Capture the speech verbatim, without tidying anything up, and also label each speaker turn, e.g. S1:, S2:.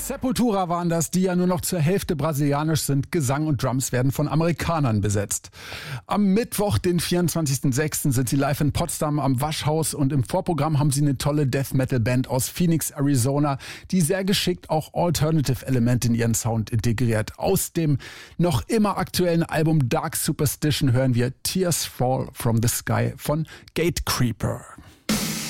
S1: Sepultura waren das, die ja nur noch zur Hälfte brasilianisch sind. Gesang und Drums werden von Amerikanern besetzt. Am Mittwoch, den vierundzwanzigsten sechsten sind sie live in Potsdam am Waschhaus und im Vorprogramm haben sie eine tolle Death-Metal-Band aus Phoenix, Arizona, die sehr geschickt auch Alternative-Elemente in ihren Sound integriert. Aus dem noch immer aktuellen Album Dark Superstition hören wir Tears Fall from the Sky von Gatecreeper.